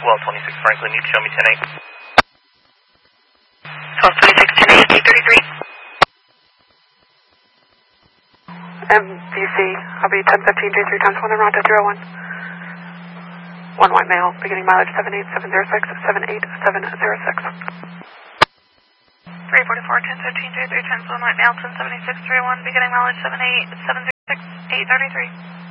1226 Franklin, you can show me 10-8. 1226, 10-8, 833. MVC, I'll be 1015 J3 times 1 and Ronda 01. 1 white male, beginning mileage 78706, 78706. 344, 1015 J3 times 1 white male, 107631, beginning mileage 78706, 833.